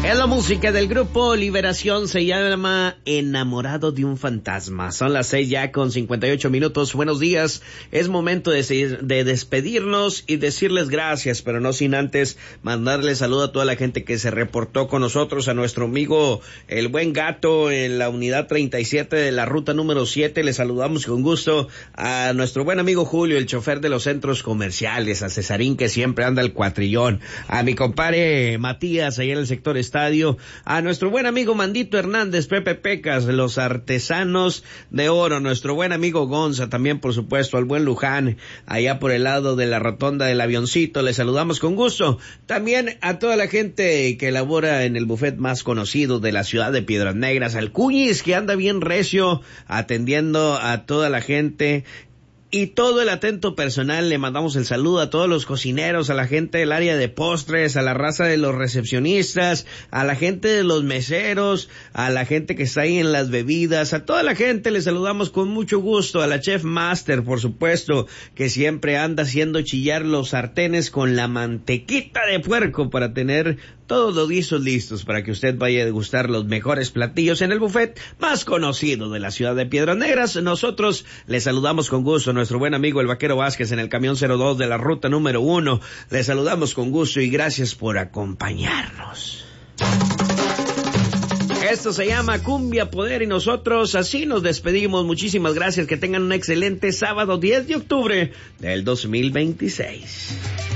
Es la música del grupo Liberación, se llama Enamorado de un fantasma. Son las 6 ya con 58 minutos. Buenos días. Es momento de despedirnos y decirles gracias, pero no sin antes mandarle saludo a toda la gente que se reportó con nosotros, a nuestro amigo El Buen Gato en la unidad 37 de la ruta número 7. Le saludamos con gusto a nuestro buen amigo Julio, el chofer de los centros comerciales, a Cesarín que siempre anda el cuatrillón, a mi compadre Matías ahí en el sector estadio, a nuestro buen amigo Mandito Hernández, Pepe Pecas, los artesanos de oro, nuestro buen amigo Gonza, también por supuesto al buen Luján, allá por el lado de la rotonda del avioncito, le saludamos con gusto. También a toda la gente que labora en el buffet más conocido de la ciudad de Piedras Negras, al Cuñis, que anda bien recio atendiendo a toda la gente. Y todo el atento personal, le mandamos el saludo a todos los cocineros, a la gente del área de postres, a la raza de los recepcionistas, a la gente de los meseros, a la gente que está ahí en las bebidas, a toda la gente le saludamos con mucho gusto, a la Chef Master, por supuesto, que siempre anda haciendo chillar los sartenes con la mantequita de puerco para tener todos los guisos listos para que usted vaya a degustar los mejores platillos en el buffet más conocido de la ciudad de Piedras Negras. Nosotros le saludamos con gusto a nuestro buen amigo el Vaquero Vázquez en el camión 02 de la ruta número 1. Le saludamos con gusto y gracias por acompañarnos. Esto se llama Cumbia Poder y nosotros así nos despedimos. Muchísimas gracias, que tengan un excelente sábado 10 de octubre del 2026.